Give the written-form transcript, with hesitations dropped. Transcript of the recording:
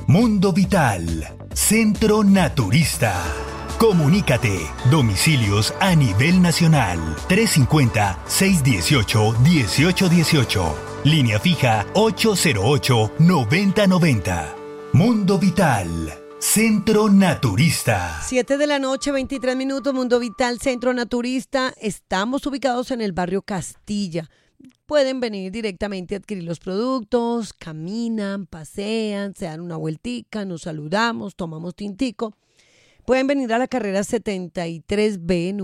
Mundo Vital, Centro Naturista. Comunícate. Domicilios a nivel nacional. 350-618-1818. Línea fija 808-9090. Mundo Vital, Centro Naturista. 7:23 Mundo Vital, Centro Naturista. Estamos ubicados en el barrio Castilla. Pueden venir directamente a adquirir los productos, caminan, pasean, se dan una vueltica, nos saludamos, tomamos tintico. Pueden venir a la carrera 73B,